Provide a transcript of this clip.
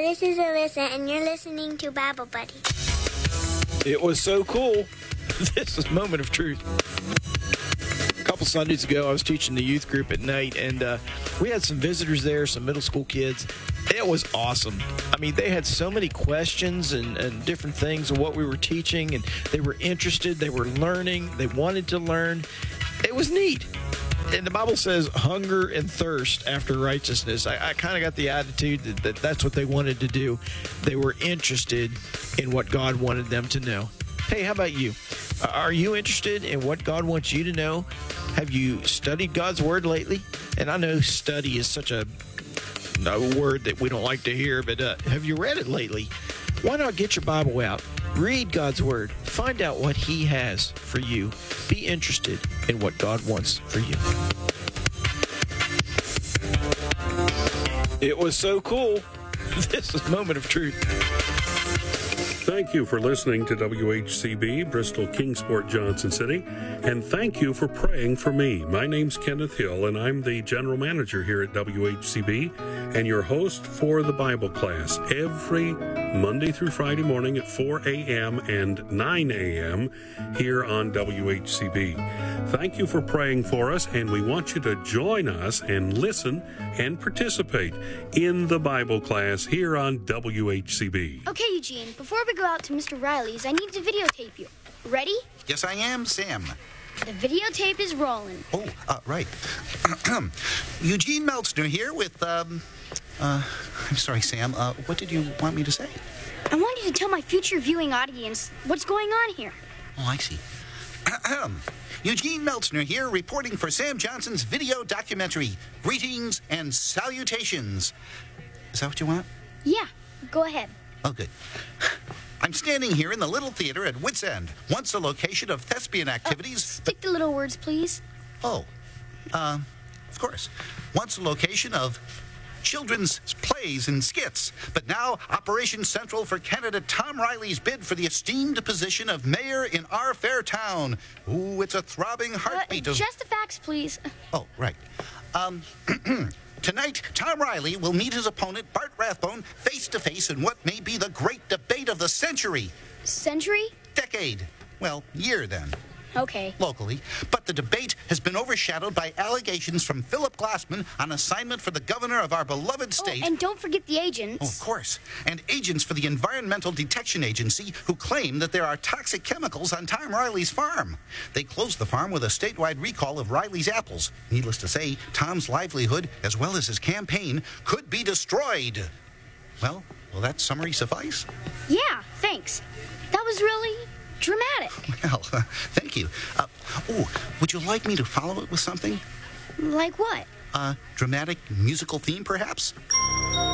this is Alyssa, and you're listening to Bible Buddy. It was so cool. This is Moment of Truth. A couple Sundays ago, I was teaching the youth group at night, and we had some visitors there, some middle school kids. It was awesome. I mean, they had so many questions and different things of what we were teaching, and they were interested, they were learning, they wanted to learn. It was neat. And the Bible says hunger and thirst after righteousness. I kind of got the attitude that that's what they wanted to do. They were interested in what God wanted them to know. Hey, how about you? Are you interested in what God wants you to know? Have you studied God's Word lately? And I know study is such a word that we don't like to hear, but have you read it lately? Why not get your Bible out? Read God's Word. Find out what He has for you. Be interested in what God wants for you. It was so cool. This is Moment of Truth. Thank you for listening to WHCB, Bristol Kingsport, Johnson City, and thank you for praying for me. My name's Kenneth Hill, and I'm the general manager here at WHCB and your host for the Bible class every Monday through Friday morning at 4 a.m. and 9 a.m. here on WHCB. Thank you for praying for us, and we want you to join us and listen and participate in the Bible class here on WHCB. Okay, Eugene, before we go out to Mr. Riley's, I need to videotape you. Ready? Yes, I am, Sam. The videotape is rolling. Oh, right. Eugene Meltzner here with, I'm sorry, Sam. What did you want me to say? I want you to tell my future viewing audience what's going on here. Oh, I see. Eugene Meltzner here, reporting for Sam Johnson's video documentary, Greetings and Salutations. Is that what you want? Yeah, go ahead. Oh, good. I'm standing here in the Little Theater at Wits End, once a location of thespian activities. Stick to little words, please. Oh, of course. Once a location of children's plays and skits, but now Operation Central for candidate Tom Riley's bid for the esteemed position of mayor in our fair town. Ooh, it's a throbbing heartbeat of... Just the facts, please. Oh, right. Tonight, Tom Riley will meet his opponent, Bart Rathbone, face-to-face in what may be the great debate of the century. Century? Decade. Well, year then. Okay. Locally. But the debate has been overshadowed by allegations from Philip Glassman on assignment for the governor of our beloved state. Oh, and don't forget the agents. Oh, of course. And agents for the Environmental Detection Agency who claim that there are toxic chemicals on Tom Riley's farm. They closed the farm with a statewide recall of Riley's apples. Needless to say, Tom's livelihood, as well as his campaign, could be destroyed. Well, will that summary suffice? Yeah, thanks. That was really dramatic. Well, thank you. Would you like me to follow it with something? Like what? Dramatic musical theme, perhaps?